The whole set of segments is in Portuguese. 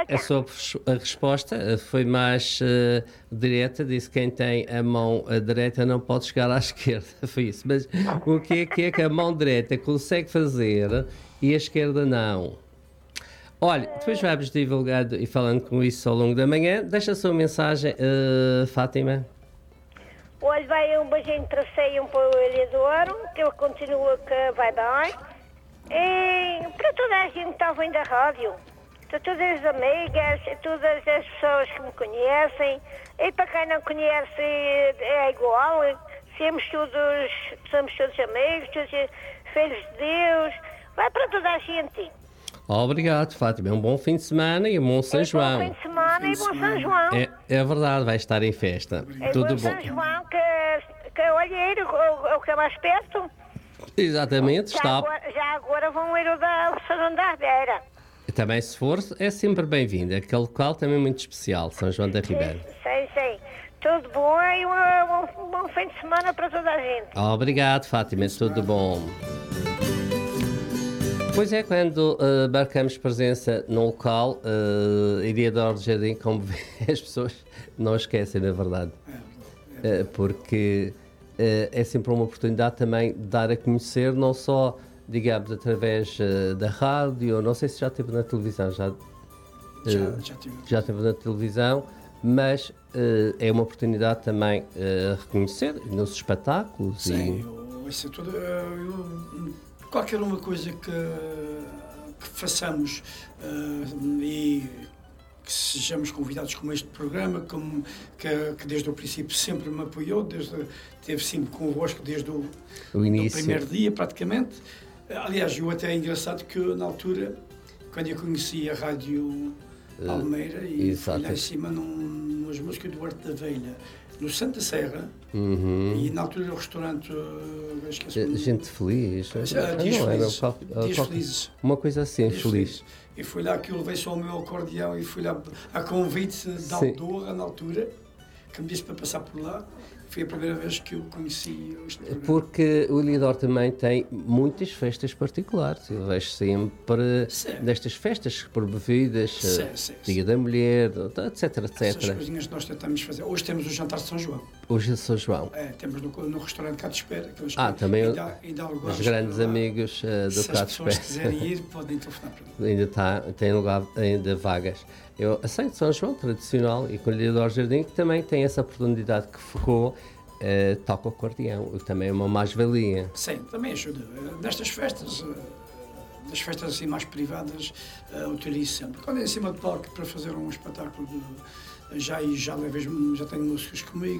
A sua a resposta foi mais direta, disse que quem tem a mão direita não pode chegar à esquerda, foi isso. Mas o que é que a mão direita consegue fazer e a esquerda não? Olha, depois vamos divulgando e falando com isso ao longo da manhã. Deixa a sua mensagem, Fátima. Olha, vai um beijinho para si e um para o Eliador, que ele continua que vai bem. E para toda a gente que está ouvindo a rádio, para todas as amigas, todas as pessoas que me conhecem, e para quem não conhece é igual, somos todos amigos, todos filhos de Deus, vai para toda a gente. Obrigado, Fátima. Um bom fim de semana e um bom São João. Bom fim de semana e bom São João. É verdade, vai estar em festa. Tudo bom. São João, que é Olheiro, o que é mais perto. Exatamente, está. Já agora vão ir ao São da Ribeira. Também, se for, é sempre bem-vindo. Aquele local também é muito especial, São João da Ribeira. Sim. Tudo bom e um bom fim de semana para toda a gente. Obrigado, Fátima. Tudo bom. Pois é, quando marcamos presença num local, Eliador do Jardim, como vê, as pessoas não esquecem, na verdade. Porque é sempre uma oportunidade também de dar a conhecer, não só, digamos, através da rádio, não sei se já esteve na televisão, já esteve na televisão, mas é uma oportunidade também reconhecer nos espetáculos. Sim, isso é tudo. Qualquer uma coisa que façamos e que sejamos convidados como este programa, que desde o princípio sempre me apoiou, esteve sempre convosco desde o primeiro dia praticamente. Aliás, eu até é engraçado que eu, na altura, quando eu conheci a Rádio Palmeira e fui lá em cima nas músicas do Horto da Velha, no Santa Serra, e na altura do restaurante Gente Feliz, Dias Felizes, uma coisa assim, feliz. E foi lá que eu levei só o meu acordeão e fui lá a convite da Aldorra na altura, que me disse para passar por lá. Foi a primeira vez que eu conheci este programa. Porque o Eliador também tem muitas festas particulares. Eu vejo sempre destas festas por bebidas, Dia da Mulher, etc. Essas coisinhas que nós tentamos fazer. Hoje temos o jantar de São João. Hoje é São João. Temos no restaurante Cá de Espera. Também ainda os grandes amigos do Cá de Espera. Se as pessoas quiserem ir, podem telefonar para mim. Ainda tem lugar, ainda vagas. Eu aceito São João tradicional e com o Eliador Jardim, que também tem essa oportunidade que ficou, toca o acordeão, o que também é uma mais-valia. Sim, também ajuda. Nestas festas, das festas assim mais privadas, utilizo sempre. Quando é em cima de palco para fazer um espetáculo já tenho músicos comigo,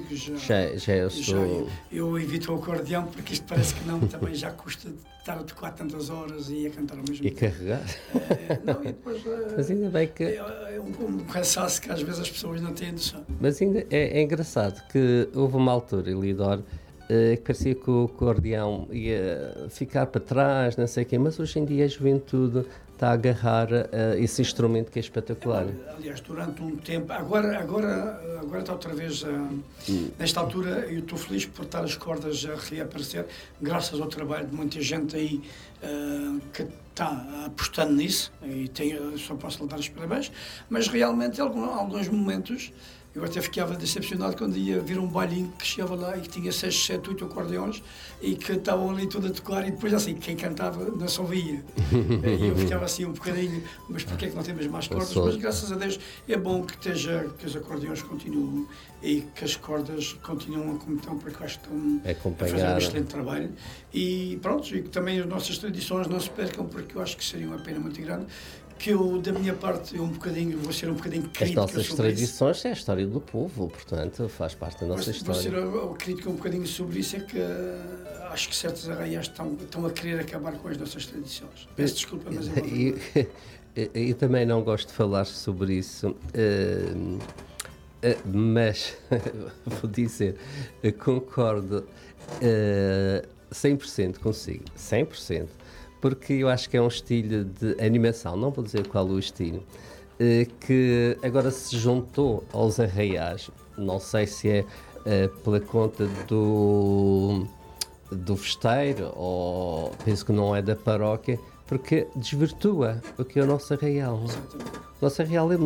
eu evito o acordeão porque isto parece que não, também já custa estar a tocar tantas horas e a cantar ao mesmo tempo. E carregar. Não, e depois mas ainda bem que é um cansaço que às vezes as pessoas não têm noção. Mas ainda é engraçado que houve uma altura, Eliador, que parecia que o acordeão ia ficar para trás, não sei o quê, mas hoje em dia a juventude está a agarrar esse instrumento que é espetacular. Aliás, durante um tempo, agora está outra vez, nesta altura, eu estou feliz por estar as cordas a reaparecer, graças ao trabalho de muita gente aí que está apostando nisso, e só posso lhe dar os parabéns, mas realmente, em alguns momentos, eu até ficava decepcionado quando ia vir um bailinho que chegava lá e que tinha 6, 7, 8 acordeões e que estavam ali tudo a tocar e depois assim, quem cantava não só ouvia. E eu ficava assim um bocadinho, mas porquê é que não temos mais cordas? Mas graças a Deus é bom que os acordeões continuem e que as cordas continuam como estão, porque eu acho que estão a fazer um excelente trabalho. E pronto, e que também as nossas tradições não se percam, porque eu acho que seria uma pena muito grande. Que eu, da minha parte, vou ser um bocadinho crítico. As nossas tradições é a história do povo, portanto, faz parte da nossa história. Vou ser crítico um bocadinho sobre isso, é que acho que certos arraiais estão a querer acabar com as nossas tradições. Peço desculpa, mas eu também não gosto de falar sobre isso, mas vou dizer, concordo 100% consigo, 100%. Porque eu acho que é um estilo de animação, não vou dizer qual é o estilo, que agora se juntou aos arraiais, não sei se é pela conta do festeiro, ou penso que não é da paróquia, porque desvirtua o que é o nosso arraial. O nosso arraial é